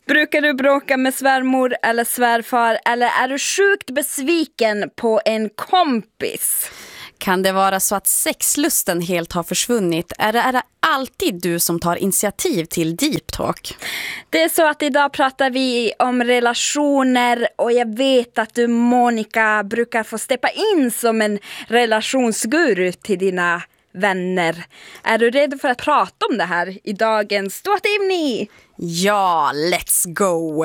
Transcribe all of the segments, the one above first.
Brukar du bråka med svärmor eller svärfar, eller är du sjukt besviken på en kompis? Kan det vara så att sexlusten helt har försvunnit? Är det alltid du som tar initiativ till deep talk? Det är så att idag pratar vi om relationer, och jag vet att du, Monica, brukar få steppa in som en relationsguru till dina vänner. Är du redo för att prata om det här i dagens Ståtimni? Ja, let's go!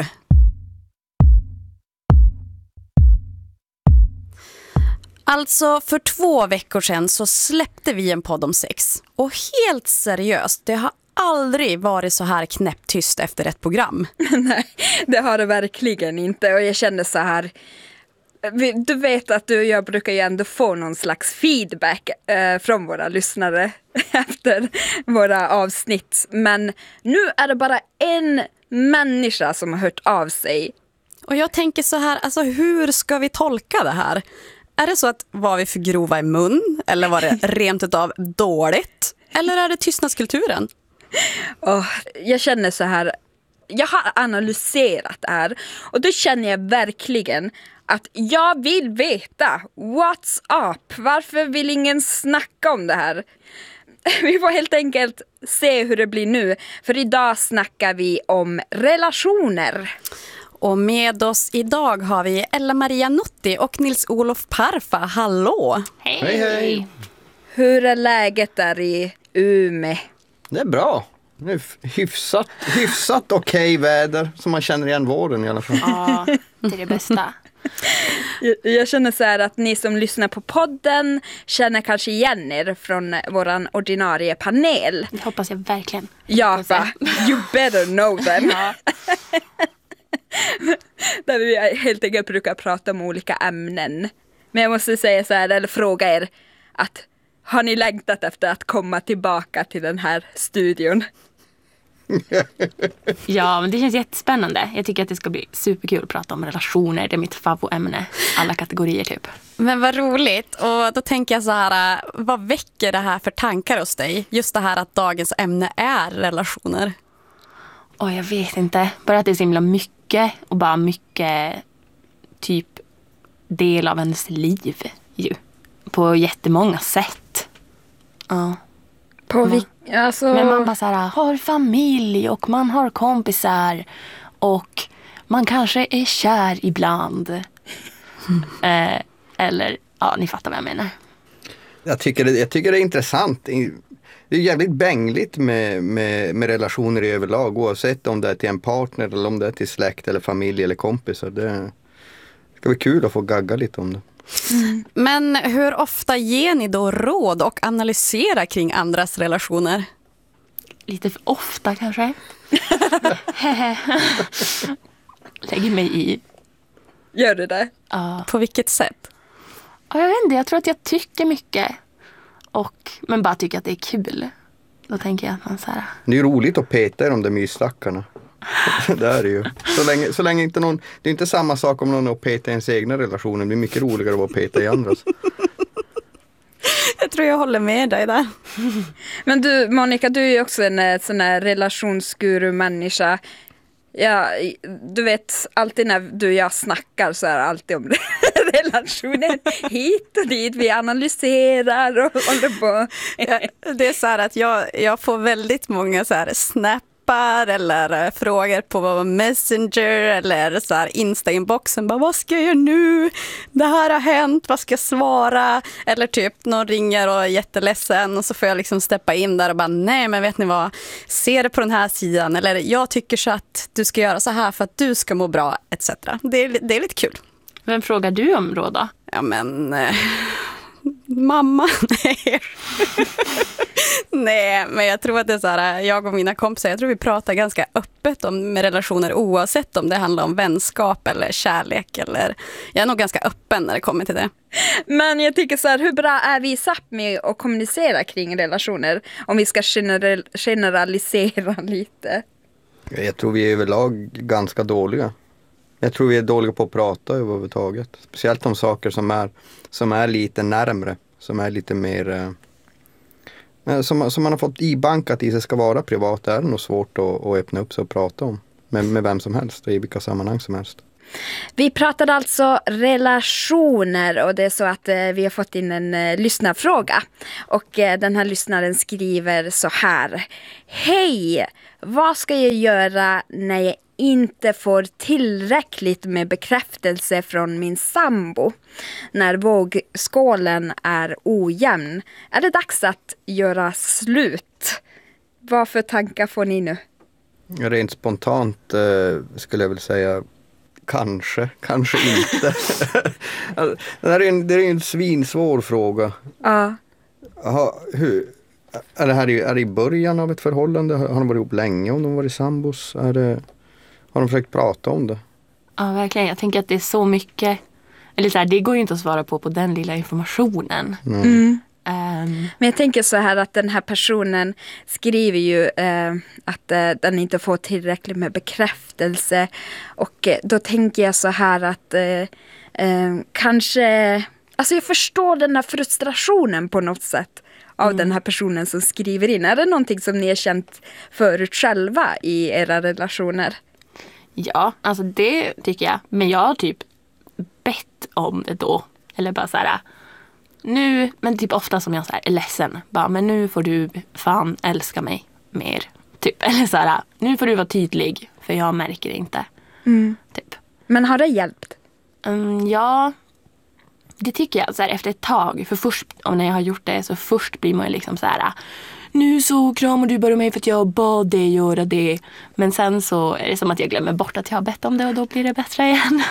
Alltså för 2 veckor sedan så släppte vi en podd om sex. Och helt seriöst, det har aldrig varit så här knäpptyst efter ett program. Nej, det har det verkligen inte. Och jag känner så här... Du vet att du och jag brukar ju ändå få någon slags feedback från våra lyssnare efter våra avsnitt. Men nu är det bara en människa som har hört av sig. Och jag tänker så här, alltså hur ska vi tolka det här? Är det så att var vi för grova i mun? Eller var det rent utav dåligt? Eller är det tystnadskulturen? Jag känner så här, jag har analyserat det här. Och då känner jag verkligen att jag vill veta what's up. Varför vill ingen snacka om det här? Vi får helt enkelt se hur det blir nu. För idag snackar vi om relationer. Och med oss idag har vi Ella-Maria Nutti och Nils-Olof Parfa. Hallå! Hej! Hej. Hur är läget där i Umeå? Det är bra. Det är hyfsat okej väder, som man känner igen våren i alla fall. Ja, det är det bästa. Jag känner så här att ni som lyssnar på podden känner kanske igen er från våran ordinarie panel. Det hoppas jag verkligen. Ja, va? You better know them. Ja. Där vi helt enkelt brukar prata om olika ämnen. Men jag måste säga så här, eller fråga er, att har ni längtat efter att komma tillbaka till den här studion? Ja, men det känns jättespännande. Jag tycker att det ska bli superkul att prata om relationer. Det är mitt favoritämne. Alla kategorier typ. Men vad roligt. Och då tänker jag så här, vad väcker det här för tankar hos dig? Just det här att dagens ämne är relationer. Jag vet inte. Bara att det är så himla mycket. Och bara mycket typ del av ens liv ju. På jättemånga sätt. Ja. Alltså... Men man bara så här, har familj och man har kompisar och man kanske är kär ibland. Eller, ja, ni fattar vad jag menar. Jag tycker det är intressant. Det är jävligt bängligt med relationer i överlag, oavsett om det är till en partner eller om det är till släkt eller familj eller kompisar. Det ska bli kul att få gagga lite om det. Mm. Men hur ofta ger ni då råd och analyserar kring andras relationer? Lite för ofta kanske. Lägger mig i. Gör du det? Ja. På vilket sätt? Jag vet inte, jag tror att jag tycker mycket. Men bara tycker att det är kul. Då tänker jag att man så här... Det är ju roligt att peta i de där mysstackarna. Det är det ju. Så länge inte någon... Det är inte samma sak om någon är att peta i ens egna relationer. Det blir mycket roligare att vara peta i andras. Jag tror jag håller med dig där. Men du, Monica, du är ju också en sån här relationsguru-människa. Ja, du vet, alltid när du och jag snackar så är det alltid om relationer hit och dit. Vi analyserar och håller på. Ja, det är så här att jag får väldigt många så här snappar eller frågor på Messenger eller så här Insta-inboxen. Bara, vad ska jag göra nu? Det här har hänt, vad ska jag svara? Eller typ någon ringer och är jätteledsen och så får jag liksom steppa in där och bara, nej men vet ni vad? Se det på den här sidan. Eller jag tycker så att du ska göra så här för att du ska må bra, etc. Det är lite kul. Vem frågar du om råd då? Ja men... mamma, nej. Nej, men jag tror att det är så här, jag och mina kompisar, jag tror vi pratar ganska öppet med relationer oavsett om det handlar om vänskap eller kärlek eller, jag är nog ganska öppen när det kommer till det. Men jag tycker så här, hur bra är vi i Sápmi att kommunicera kring relationer om vi ska generalisera lite? Jag tror vi är överlag ganska dåliga. Jag tror vi är dåliga på att prata överhuvudtaget. Speciellt om saker som är lite närmre. Som är lite mer... Som man har fått ibankat i sig ska vara privat. Det är nog svårt att öppna upp sig och prata om. med vem som helst och i vilka sammanhang som helst. Vi pratade alltså relationer och det är så att vi har fått in en lyssnarfråga. Och den här lyssnaren skriver så här. Hej! Vad ska jag göra när jag inte får tillräckligt med bekräftelse från min sambo? När vågskålen är ojämn. Är det dags att göra slut? Vad för tankar får ni nu? Rent spontant skulle jag väl säga kanske inte. Det är en svinsvår fråga. Ja. Är det i början av ett förhållande? Har de varit ihop länge om de varit sambos? Har de försökt prata om det? Ja, verkligen. Jag tänker att det är så mycket. Eller så här, det går ju inte att svara på den lilla informationen. Men jag tänker så här att den här personen skriver ju att den inte får tillräckligt med bekräftelse. Och då tänker jag så här att kanske... Alltså jag förstår den här frustrationen på något sätt av den här personen som skriver in. Är det någonting som ni har känt förut själva i era relationer? Ja, alltså det tycker jag. Men jag har typ bett om det då. Eller bara så här... Nu, men typ ofta som jag så här är ledsen. Bara, men nu får du fan älska mig mer. Typ. Eller så här, nu får du vara tydlig. För jag märker det inte. Typ. Men har det hjälpt? Ja, det tycker jag. Så här, efter ett tag. För först, när jag har gjort det så först blir man ju liksom så här. Nu så kramar du bara mig för att jag bad dig göra det. Men sen så är det som att jag glömmer bort att jag har bett om det. Och då blir det bättre igen.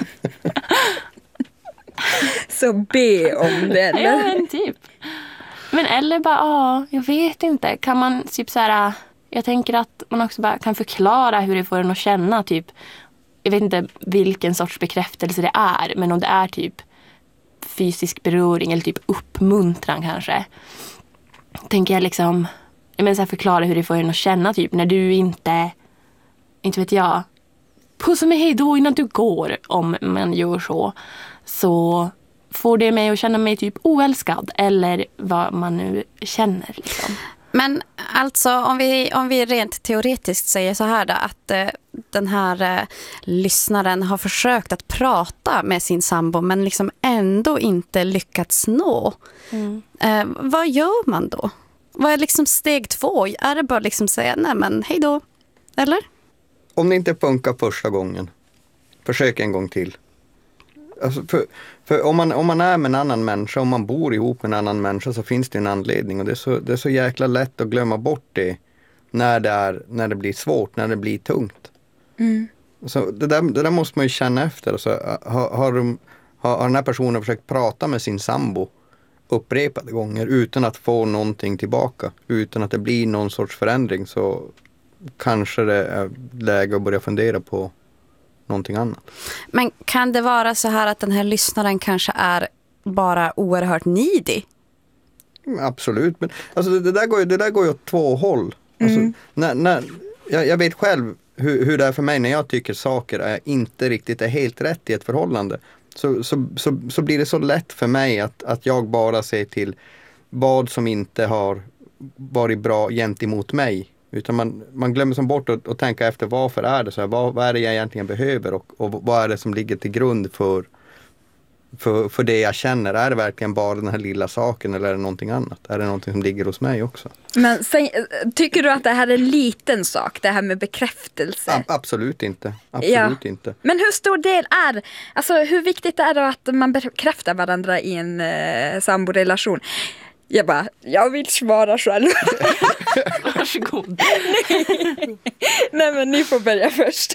Så be om det, eller? Ja, men typ. Men eller bara, jag vet inte. Kan man typ så här... Jag tänker att man också bara kan förklara hur det får en att känna. Typ, jag vet inte vilken sorts bekräftelse det är. Men om det är typ fysisk beröring eller typ uppmuntran kanske. Tänker jag liksom... Jag menar så här, förklara hur det får en att känna. Typ när du inte vet jag... Pussa mig hej då innan du går. Om man gör så får det mig att känna mig typ oälskad eller vad man nu känner liksom. Men alltså om vi rent teoretiskt säger så här då, att den här lyssnaren har försökt att prata med sin sambo men liksom ändå inte lyckats nå. Vad gör man då? Vad är liksom steg 2? Är det bara liksom säga nej men hej då? Eller? Om det inte funkar första gången, försök en gång till. Alltså för om man är med en annan människa, om man bor ihop med en annan människa så finns det en anledning. Och det är så jäkla lätt att glömma bort det när det blir svårt, när det blir tungt. Så det där måste man ju känna efter. Alltså, har den här personen försökt prata med sin sambo upprepade gånger utan att få någonting tillbaka, utan att det blir någon sorts förändring, så kanske det är läge att börja fundera på någonting annat. Men kan det vara så här att den här lyssnaren kanske är bara oerhört needy? Absolut, men alltså det där går ju åt två håll. Alltså, jag vet själv hur det är för mig när jag tycker saker inte riktigt är helt rätt i ett förhållande. Så blir det så lätt för mig att jag bara ser till vad som inte har varit bra gentemot mig. Utan man glömmer som bort att tänka efter varför är det så här, vad är det jag egentligen behöver och vad är det som ligger till grund för det jag känner. Är det verkligen bara den här lilla saken eller är det någonting annat? Är det någonting som ligger hos mig också? Men tycker du att det här är en liten sak, det här med bekräftelse? Absolut inte. Absolut inte. Men hur stor del alltså hur viktigt är det att man bekräftar varandra i en samborelation? Jag vill svara själv. Varsågod. Nej, men ni får börja först.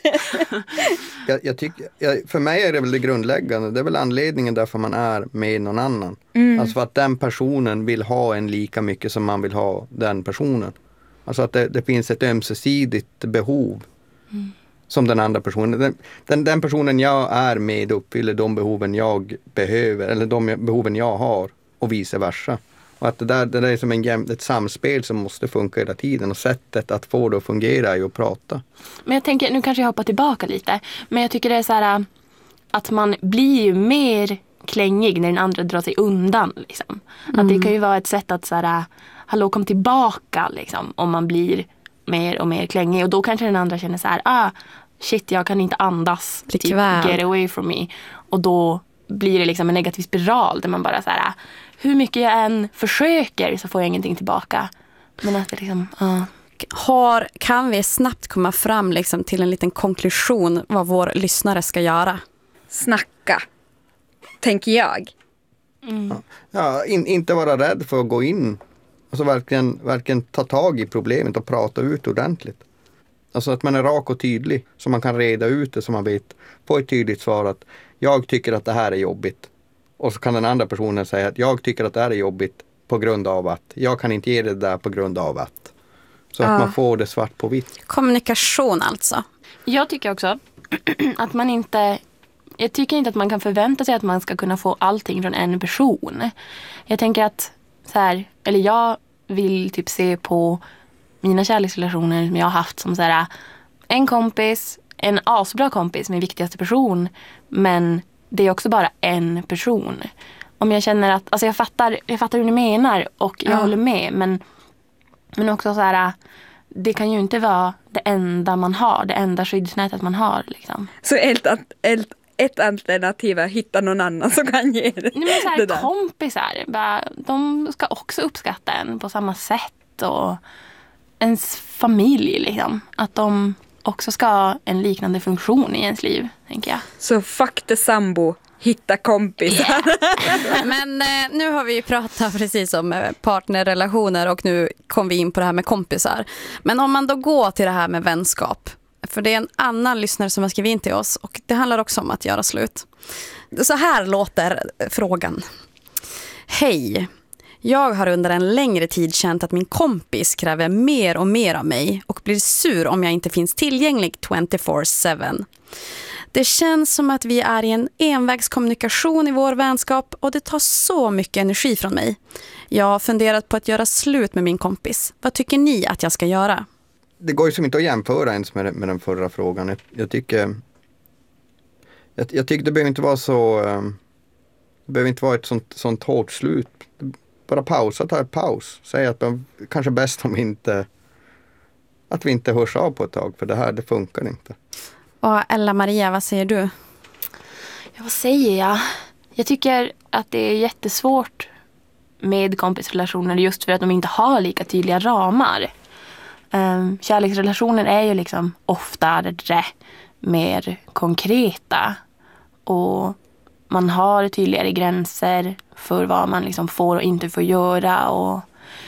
jag tycker, för mig är det väl det grundläggande. Det är väl anledningen därför man är med någon annan. Alltså för att den personen vill ha en lika mycket som man vill ha den personen. Alltså att det finns ett ömsesidigt behov som den andra personen. Den personen jag är med uppfyller de behoven jag behöver eller de behoven jag har och vice versa. Och att det där är som ett samspel som måste funka hela tiden. Och sättet att få det att fungera är ju att prata. Men jag tänker, nu kanske jag hoppar tillbaka lite. Men jag tycker det är så här att man blir ju mer klängig när den andra drar sig undan. Liksom. Att det kan ju vara ett sätt att så här, hallå, kom tillbaka liksom. Om man blir mer och mer klängig. Och då kanske den andra känner så här, shit, jag kan inte andas. Bli Typ, kvävd. get away from me. Och då blir det liksom en negativ spiral där man bara så här, hur mycket jag än försöker så får jag ingenting tillbaka. Men att det liksom, Kan vi snabbt komma fram liksom till en liten konklusion vad vår lyssnare ska göra? Snacka, tänker jag. Ja, inte vara rädd för att gå in. Alltså verkligen ta tag i problemet och prata ut ordentligt. Alltså att man är rak och tydlig. Så man kan reda ut det, så man vet på ett tydligt svar att jag tycker att det här är jobbigt. Och så kan den andra personen säga att jag tycker att det här är jobbigt på grund av att. Jag kan inte ge det där på grund av att. Så att man får det svart på vitt. Kommunikation alltså. jag tycker också att man inte... Jag tycker inte att man kan förvänta sig att man ska kunna få allting från en person. Jag tänker att så här, eller jag vill typ se på mina kärleksrelationer som jag har haft som så här, en kompis, en asbra kompis, min viktigaste person, men det är också bara en person. Om jag känner att, alltså jag fattar hur ni menar och jag håller med, men också så här, det kan ju inte vara det enda man har, det enda skyddsnätet man har liksom. Så ett alternativ är att hitta någon annan som kan ge det. Nej, men så här, det där. kompisar, bara, de ska också uppskatta en på samma sätt, och ens familj liksom, att de också ska ha en liknande funktion i ens liv, tänker jag. Så fuck the sambo, hitta kompisar. Men nu har vi ju pratat precis om partnerrelationer och nu kom vi in på det här med kompisar. Men om man då går till det här med vänskap, för det är en annan lyssnare som har skrivit in till oss och det handlar också om att göra slut. Så här låter frågan. Hej, jag har under en längre tid känt att min kompis kräver mer och mer av mig och blir sur om jag inte finns tillgänglig 24/7. Det känns som att vi är i en envägskommunikation i vår vänskap och det tar så mycket energi från mig. Jag har funderat på att göra slut med min kompis. Vad tycker ni att jag ska göra? Det går ju som inte att jämföra ens med den förra frågan. Jag tycker det behöver inte vara så... Det behöver inte vara ett sånt hårt slut. Bara pausa, ta ett paus. Säg att kanske bäst om att vi inte hörs av på ett tag. För det funkar inte. Och Ella Maria, vad säger du? Ja, vad säger jag? Jag tycker att det är jättesvårt med kompisrelationer just för att de inte har lika tydliga ramar. Kärleksrelationer är ju liksom oftare mer konkreta och man har tydligare gränser för vad man liksom får och inte får göra, och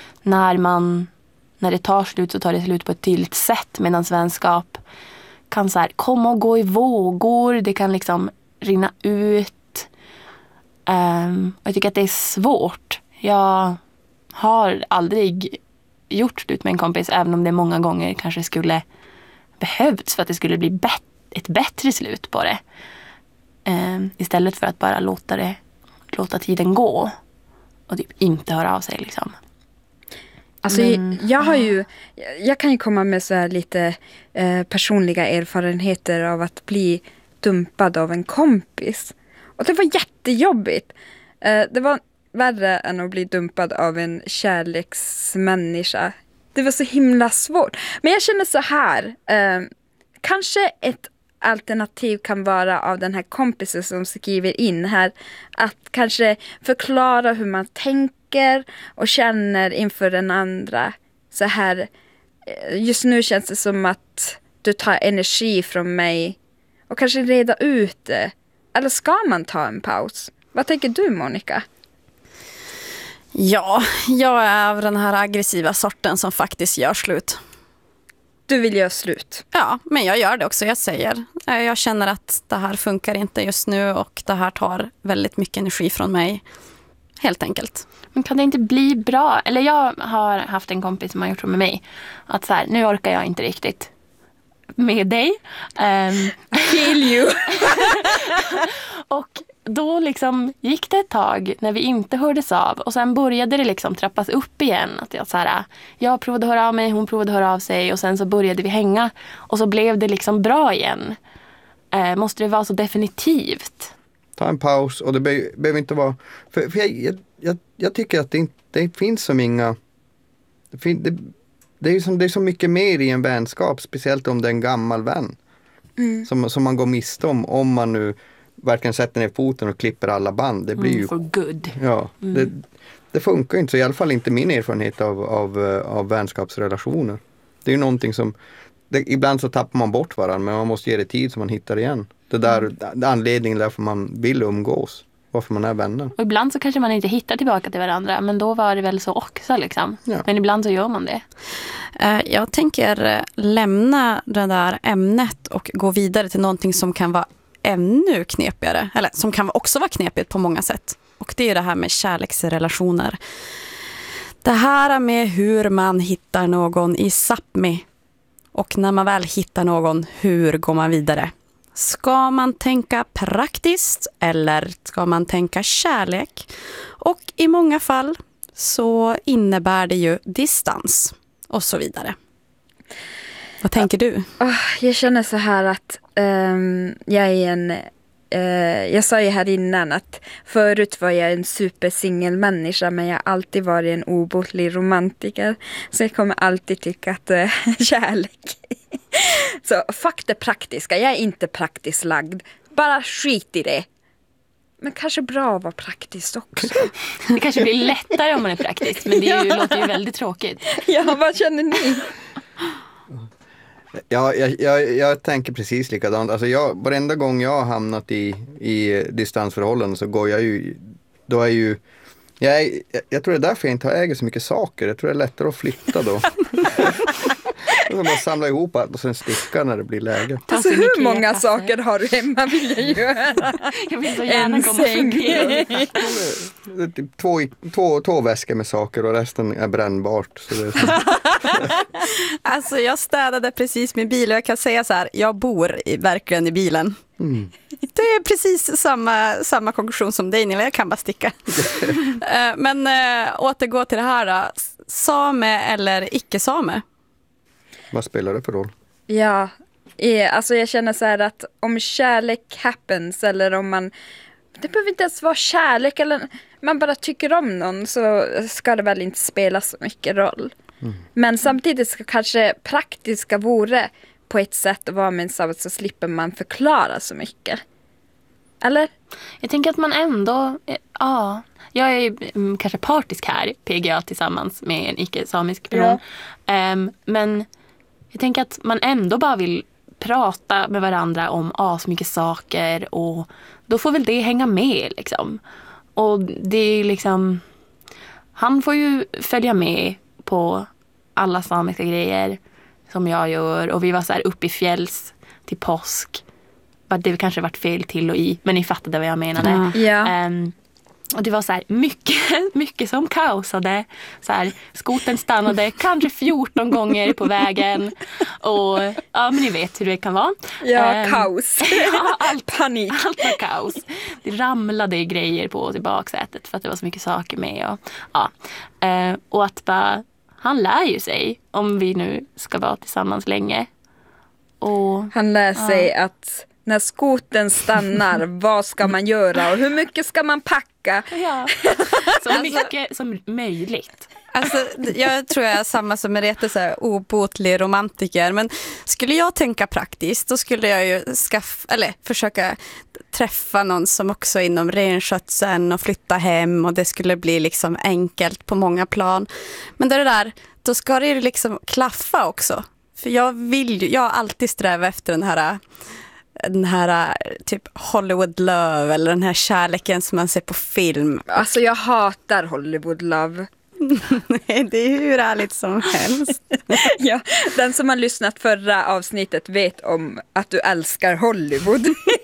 när det tar slut så tar det slut på ett tydligt sätt, medan vänskap kan så här komma och gå i vågor, det kan liksom rinna ut. Jag tycker att det är svårt. Jag har aldrig gjort slut med en kompis, även om det många gånger kanske skulle behövts för att det skulle bli ett bättre slut på det. Istället för att bara låta tiden gå och typ inte höra av sig liksom. Alltså jag kan ju komma med så här lite personliga erfarenheter av att bli dumpad av en kompis. Och det var jättejobbigt. Det var värre än att bli dumpad av en kärleksmänniska. Det var så himla svårt. Men jag känner så här. Kanske ett alternativ kan vara av den här kompisen som skriver in här. Att kanske förklara hur man tänker och känner inför den andra. Så här. Just nu känns det som att du tar energi från mig. Och kanske reda ut det. Eller ska man ta en paus? Vad tänker du, Monica? Ja, jag är av den här aggressiva sorten som faktiskt gör slut. Du vill göra slut? Ja, men jag gör det också, jag säger. Jag känner att det här funkar inte just nu och det här tar väldigt mycket energi från mig. Helt enkelt. Men kan det inte bli bra? Eller jag har haft en kompis som har gjort så med mig. Att så här, nu orkar jag inte riktigt med dig. Feel you. Och då liksom gick det ett tag när vi inte hördes av. Och sen började det liksom trappas upp igen. Att jag provade att höra av mig, hon provade att höra av sig. Och sen så började vi hänga. Och så blev det liksom bra igen. Måste det vara så definitivt? Ta en paus, och det behöver inte vara... För jag tycker att det finns som inga... Det är så mycket mer i en vänskap, speciellt om det är en gammal vän. som man går miste om man nu verkligen sätter ner foten och klipper alla band. Det blir ju... For good. Ja, det funkar inte, så i alla fall inte min erfarenhet av vänskapsrelationer. Det är ju någonting som, ibland så tappar man bort varandra, men man måste ge det tid så man hittar igen. Det där anledningen därför man vill umgås, varför man är vänner. Och ibland så kanske man inte hittar tillbaka till varandra, men då var det väl så också liksom. Ja. Men ibland så gör man det. Jag tänker lämna det där ämnet och gå vidare till någonting som kan vara ännu knepigare, eller som kan också vara knepigt på många sätt. Och det är det här med kärleksrelationer. Det här med hur man hittar någon i Sápmi. Och när man väl hittar någon, hur går man vidare? Ska man tänka praktiskt eller ska man tänka kärlek? Och i många fall så innebär det ju distans och så vidare. Vad tänker du? Jag känner så här att jag är jag sa ju här innan att förut var jag en supersingelmänniska, men jag har alltid varit en obotlig romantiker. Så jag kommer alltid tycka att kärlek. Så fuck det praktiska, jag är inte praktiskt lagd. Bara skit i det. Men kanske bra att vara praktiskt också. Det kanske blir lättare om man är praktisk, men det låter ju väldigt tråkigt. Ja, vad känner ni? Ja, jag tänker precis likadant. Alltså varenda gång jag har hamnat i distansförhållanden så går jag ju, då är ju, jag tror det är därför jag inte äger så mycket saker. Jag tror det är lättare att flytta då. Man samlar ihop allt och sen sticka när det blir läge. Alltså hur många saker har du hemma, vill jag göra? Jag vill så gärna komma och fungera. Två väskor med saker och resten är brännbart. Så det är så. Alltså jag städade precis min bil och jag kan säga så här, jag bor verkligen i bilen. Mm. Det är precis samma konklusion som dig, Nilla, jag kan bara sticka. Men återgå till det här då. Same eller icke-same? Vad spelar det för roll? Ja, alltså jag känner så här att om kärlek happens eller om man, det behöver inte ens vara kärlek eller man bara tycker om någon, så ska det väl inte spela så mycket roll. Mm. Men samtidigt ska kanske praktiska vore på ett sätt att vara med en sambo, så slipper man förklara så mycket. Eller? Jag tänker att man ändå, jag är kanske partisk här, PGA tillsammans med en icke-samisk person. Ja. Men jag tänker att man ändå bara vill prata med varandra om så mycket saker, och då får väl det hänga med liksom. Och det är liksom, han får ju följa med på alla samiska grejer som jag gör, och vi var så här uppe i fjälls till påsk. Det kanske varit fel till och i, men ni fattade vad jag menade. Ja. Och det var så här mycket som kaosade. Så här, skoten stannade kanske 14 gånger på vägen. Och ja, men ni vet hur det kan vara. Ja, kaos. Ja, panik. Allt var kaos. Det ramlade grejer på till baksätet för att det var så mycket saker med. Och att bara, han lär ju sig om vi nu ska vara tillsammans länge. Och han lär sig att när skoten stannar, vad ska man göra och hur mycket ska man packa? Ja, så mycket som möjligt. Alltså, jag tror jag är samma som Merete, så här obotlig romantiker. Men skulle jag tänka praktiskt, då skulle jag ju försöka träffa någon som också är inom renskötseln och flytta hem, och det skulle bli liksom enkelt på många plan. Men det där, då ska det liksom klaffa också. För jag har alltid strävat efter den här typ Hollywood love, eller den här kärleken som man ser på film. Alltså jag hatar Hollywood love. Nej, det är hur ärligt som helst. Ja, den som har lyssnat förra avsnittet vet om att du älskar Hollywood.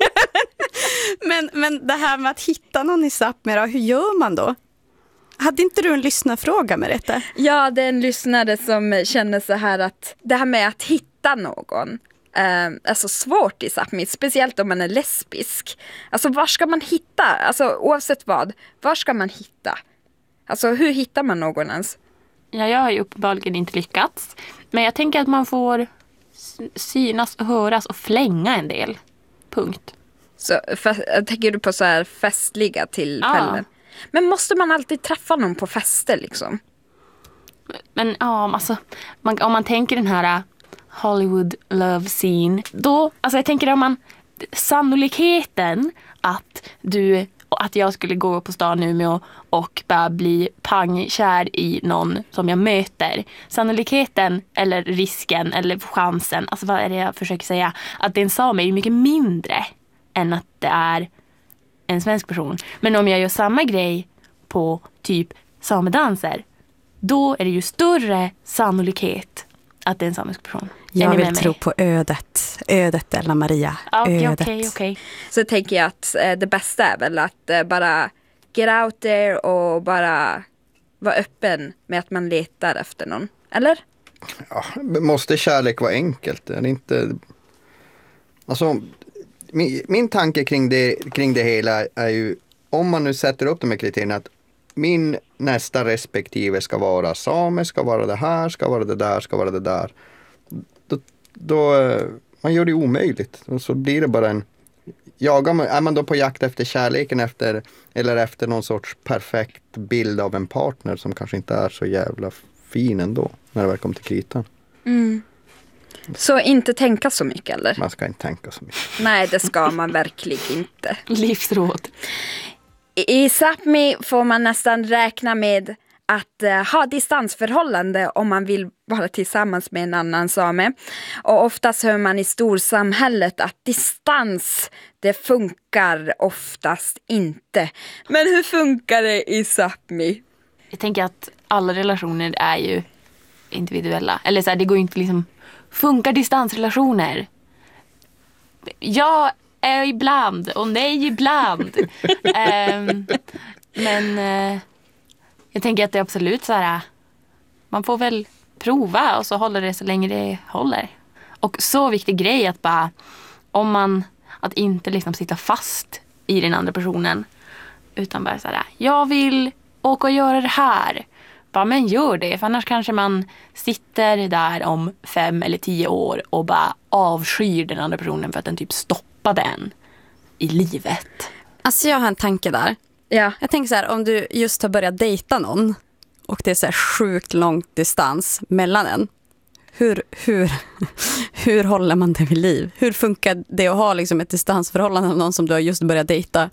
men det här med att hitta någon i Sápmi, hur gör man då? Hade inte du en lyssnarfråga med detta? Ja, det är en lyssnare som känner så här att det här med att hitta någon är så svårt i Sápmi, speciellt om man är lesbisk. Alltså var ska man hitta? Alltså oavsett var ska man hitta? Alltså hur hittar man någon ens? Ja, jag har ju uppenbarligen inte lyckats. Men jag tänker att man får synas och höras och flänga en del. Punkt. Så tänker du på så här festliga tillfällen? Ja. Men måste man alltid träffa någon på fester liksom? Men ja, alltså om man tänker den här Hollywood love scene. Då, alltså jag tänker om man sannolikheten att jag skulle gå på stan nu med och bara bli pangkär i någon som jag möter. Sannolikheten eller risken eller chansen, alltså vad är det jag försöker säga, att det är en same är ju mycket mindre än att det är en svensk person. Men om jag gör samma grej på typ samedanser, då är det ju större sannolikhet att det är en samisk person. Jag vill tro på ödet. Ödet, Ella Maria. Okej. Så tänker jag att det bästa är väl att bara get out there och bara vara öppen med att man letar efter någon. Eller? Ja, måste kärlek vara enkelt? Är det inte... Alltså, min tanke kring det hela är ju, om man nu sätter upp de här kriterierna, att min nästa respektive ska vara same, ska vara det här, ska vara det där, ska vara det där. Då man gör det omöjligt. Och så blir det bara är man då på jakt efter kärleken eller efter någon sorts perfekt bild av en partner som kanske inte är så jävla fin ändå när det väl kommer till kritan. Mm. Så inte tänka så mycket, eller? Man ska inte tänka så mycket. Nej, det ska man verkligen inte. Livsråd. I Sápmi får man nästan räkna med att ha distansförhållande om man vill vara tillsammans med en annan same. Och oftast hör man i storsamhället att distans, det funkar oftast inte. Men hur funkar det i Sápmi? Jag tänker att alla relationer är ju individuella. Eller så här, det går ju inte liksom... Funkar distansrelationer? Ja, ibland. Och nej, ibland. Men jag tänker att det är absolut så här... Man får väl prova och så håller det så länge det håller. Och så viktig grej att bara... Att inte liksom sitta fast i den andra personen. Utan bara så här... Jag vill åka och göra det här. Bara, men gör det, för annars kanske man sitter där om 5 eller 10 år och bara avskyr den andra personen för att den typ stoppade en i livet. Alltså jag har en tanke där. Ja. Jag tänker så här, om du just har börjat dejta någon och det är så här sjukt långt distans mellan en. Hur håller man det vid liv? Hur funkar det att ha liksom ett distansförhållande med någon som du har just börjat dejta?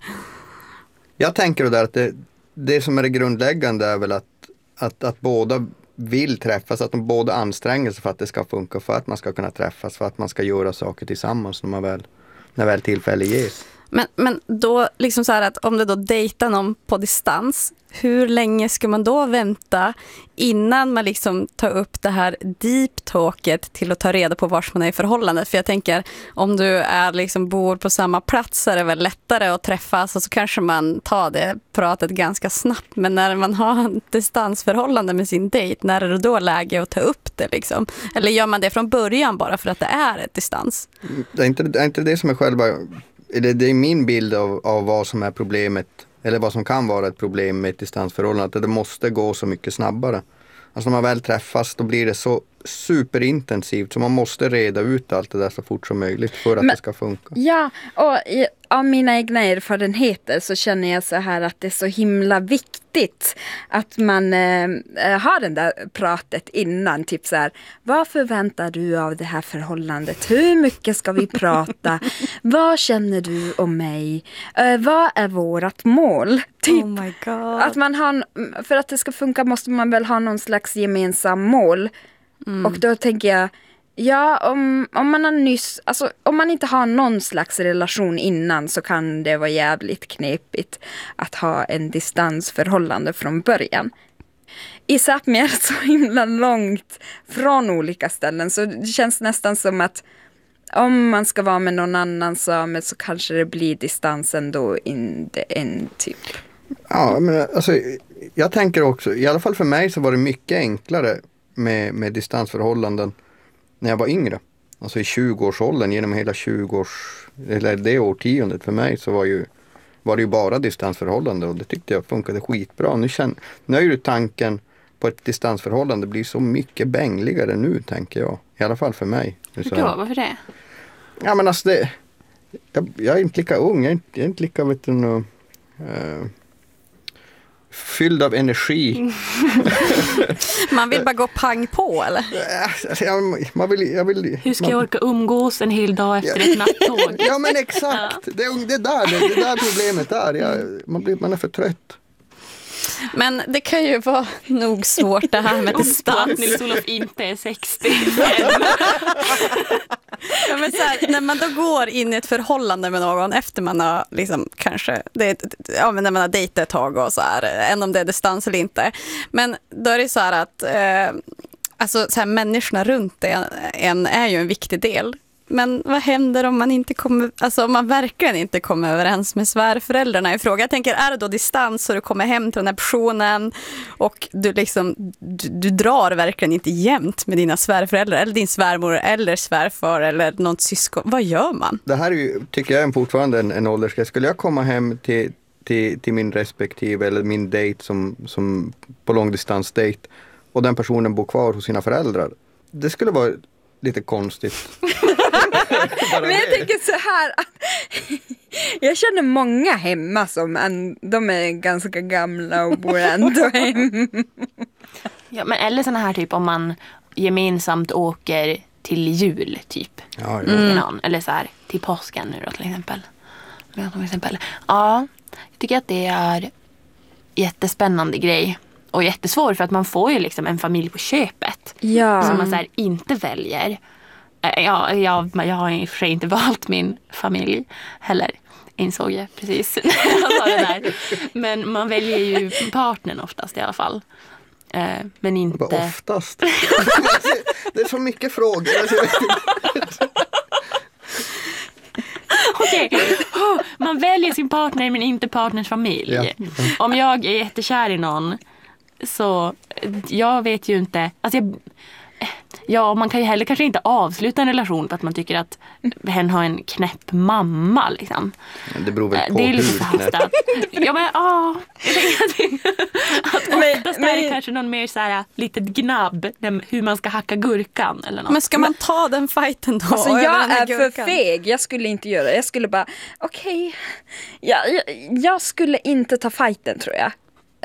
Jag tänker där att det som är det grundläggande är väl att båda vill träffas, att de båda anstränger sig för att det ska funka, för att man ska kunna träffas, för att man ska göra saker tillsammans när väl tillfälle ges. Men då liksom så här att om du då dejtar någon på distans, hur länge ska man då vänta innan man liksom tar upp det här deep talket till att ta reda på var man är i förhållandet? För jag tänker, om du är liksom bor på samma plats så är det väl lättare att träffas och så kanske man tar det pratet ganska snabbt. Men när man har ett distansförhållande med sin dejt, när är det då läge att ta upp det liksom? Eller gör man det från början bara för att det är ett distans? Det är inte det som är själva... Det är min bild av vad som är problemet, eller vad som kan vara ett problem med ett distansförhållande, att det måste gå så mycket snabbare. Alltså när man väl träffas, då blir det så superintensivt så man måste reda ut allt det där så fort som möjligt för att det ska funka. Ja, och av mina egna erfarenheter så känner jag så här att det är så himla viktigt att man har den där pratet innan. Typ så här, vad förväntar du av det här förhållandet? Hur mycket ska vi prata? Vad känner du om mig? Vad är vårat mål? Typ. Oh my God. Att man har, för att det ska funka måste man väl ha någon slags gemensam mål. Och då tänker jag, ja, om man har om man inte har någon slags relation innan så kan det vara jävligt knepigt att ha en distansförhållande från början. I Sápmi är det så himla långt från olika ställen så det känns nästan som att om man ska vara med någon annan same så kanske det blir distansen då inte en typ. Ja, men alltså jag tänker också, i alla fall för mig så var det mycket enklare med distansförhållanden när jag var yngre. Alltså i 20-årsåldern, genom hela eller det årtiondet för mig så var det ju bara distansförhållande och det tyckte jag funkade skitbra. Nu är ju tanken på ett distansförhållande blir så mycket bängligare nu, tänker jag. I alla fall för mig. Ja, varför det? Ja, men alltså jag är inte lika ung, jag är inte lika, vet du, fylld av energi. Man vill bara gå pang på, eller? Jag vill, Hur ska jag orka umgås en hel dag efter ett nattåg? Ja, men exakt. Det är där problemet är. Man är för trött. Men det kan ju vara nog svårt det här med distans. Nils-Olof inte är 60. Ja, men så här, när man då går in i ett förhållande med någon efter man har liksom kanske när man har dejtat ett tag och så här, än om det är distans eller inte. Men då är det så här att alltså så här, människorna runt en är ju en viktig del. Men vad händer om man inte om man verkligen inte kommer överens med svärföräldrarna i fråga? Jag tänker, är det då distans så du kommer hem till den här personen och du drar verkligen inte jämnt med dina svärföräldrar eller din svärmor eller svärfar eller något syskon. Vad gör man? Det här är ju, tycker jag, fortfarande en åldersgräns. Skulle jag komma hem till min respektive eller min dejt som på långdistansdejt och den personen bor kvar hos sina föräldrar, det skulle vara lite konstigt. Men jag tänker så här att jag känner många hemma de är ganska gamla och bor ändå hem. Ja, men eller såna här typ om man gemensamt åker till jul typ. Ja. Eller så här till påsken nu då till exempel. Ja, jag tycker att det är jättespännande grej. Och jättesvår för att man får ju liksom en familj på köpet. Ja. Som man så här inte väljer. Jag har i och för sig inte valt min familj heller. Insåg jag precis när jag sa det där. Men man väljer ju partnern oftast i alla fall. Men inte... Oftast? Det är så mycket frågor. Okej. Man väljer sin partner men inte partners familj. Ja. Om jag är jättekär i någon så jag vet ju inte. Alltså man kan ju heller kanske inte avsluta en relation för att man tycker att hen har en knäpp mamma liksom. Det beror väl på det är lite hur förhastat. Ja men att oftast är det kanske någon mer så här litet gnabb hur man ska hacka gurkan eller något. Men ska man ta den fighten då? Alltså jag är för feg. Jag skulle inte göra det. Jag skulle bara jag skulle inte ta fighten tror jag.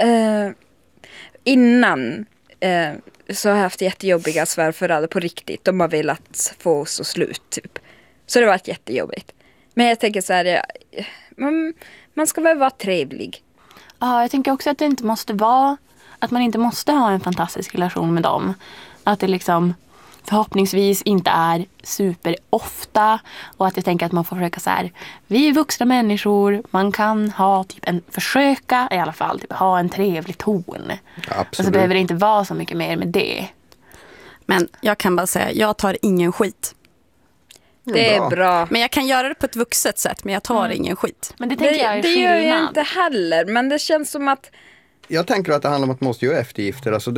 Innan så har jag haft jättejobbiga svärföräldrar på riktigt. De har velat få oss att slut typ. Så det har varit jättejobbigt. Men jag tänker så här, man ska väl vara trevlig. Ja, jag tänker också att det inte måste vara, att man inte måste ha en fantastisk relation med dem. Att det liksom förhoppningsvis inte är super ofta och att jag tänker att man får försöka så här, vi är vuxna människor, man kan ha typ försöka i alla fall, typ ha en trevlig ton. Absolut. Och så behöver det inte vara så mycket mer med det. Men jag kan bara säga, jag tar ingen skit. Det är bra. Men jag kan göra det på ett vuxet sätt, men jag tar ingen skit. Men det tänker jag är det gör jag skillnad. inte heller, men det känns som att jag tänker att det handlar om att man måste göra eftergifter. Alltså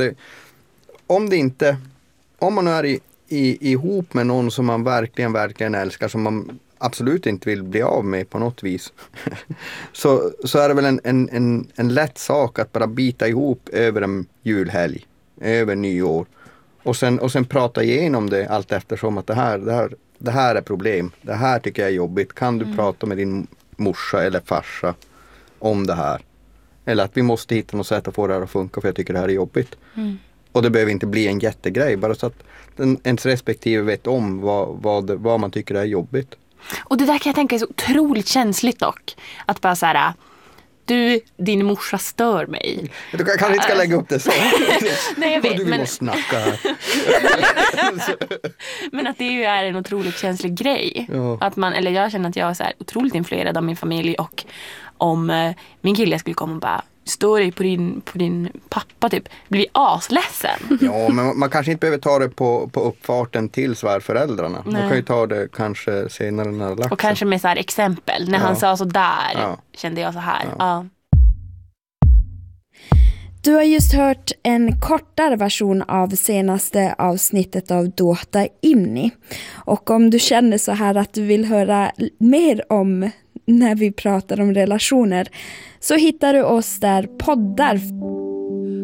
om man är ihop med någon som man verkligen älskar, som man absolut inte vill bli av med på något vis, så är det väl en lätt sak att bara bita ihop över en julhelg, över nyår och sen prata igenom det allt eftersom att det här är problem, det här tycker jag är jobbigt, kan du prata med din morsa eller farsa om det här, eller att vi måste hitta något sätt att få det här att funka för jag tycker det här är jobbigt. Och det behöver inte bli en jättegrej, bara så att ens respektive vet om vad man tycker är jobbigt. Och det där kan jag tänka är så otroligt känsligt dock. Att bara så här, din morsa stör mig. Du kanske inte ska lägga upp det så. Nej, jag vet. Du vill snacka här. Men att det ju är en otroligt känslig grej. Ja. Att jag känner att jag är så här otroligt influerad av min familj. Och om min kille skulle komma och bara stå dig på din pappa typ, blir asledsen. Ja, men man kanske inte behöver ta det på uppfarten till svärföräldrarna. Man kan ju ta det kanske senare när det lagt. Och kanske med så här exempel. När han sa så där kände jag så här. Ja. Du har just hört en kortare version av senaste avsnittet av Dåta Imni. Och om du känner så här att du vill höra mer om när vi pratar om relationer, så hittar du oss där poddar